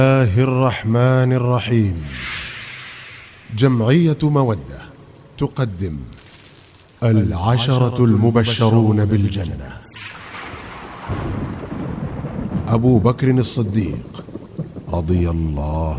الله الرحمن الرحيم. جمعية مودة تقدم 10 المبشرون بالجنة. أبو بكر الصديق رضي الله